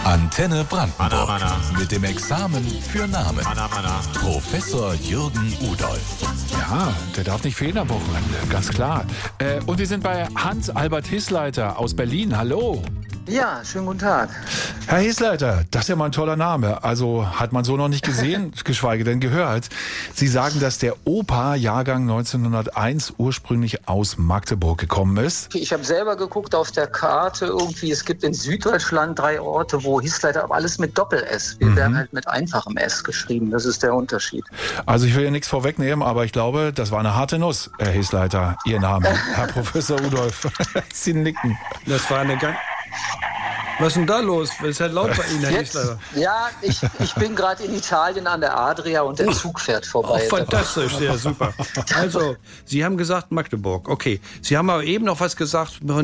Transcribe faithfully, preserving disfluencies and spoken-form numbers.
Antenne Brandenburg. Mana, mana. Mit dem Examen für Namen. Mana, mana. Professor Jürgen Udolf. Ja, der darf nicht fehlen am Wochenende, ganz klar. Äh, und wir sind bei Hans-Albert Hissleiter aus Berlin. Hallo. Ja, schönen guten Tag. Herr Hissleiter, das ist ja mal ein toller Name. Also hat man so noch nicht gesehen, geschweige denn gehört. Sie sagen, dass der Opa Jahrgang neunzehnhunderteins ursprünglich aus Magdeburg gekommen ist. Ich habe selber geguckt auf der Karte irgendwie, es gibt in Süddeutschland drei Orte, wo Hissleiter, aber alles mit Doppel-S. Wir Mhm. werden halt mit einfachem S geschrieben, das ist der Unterschied. Also ich will ja nichts vorwegnehmen, aber ich glaube, das war eine harte Nuss, Herr Hissleiter, Ihr Name, Herr Professor Udolf. Sie nicken. Das war eine ganz... Was ist denn da los? Es ist halt laut bei Ihnen, Herr Jetzt, Hissleiter. ja, ich, ich bin gerade in Italien an der Adria und der Zug fährt Oh, vorbei. fantastisch, ja, super. Also, Sie haben gesagt Magdeburg. Okay. Sie haben aber eben noch was gesagt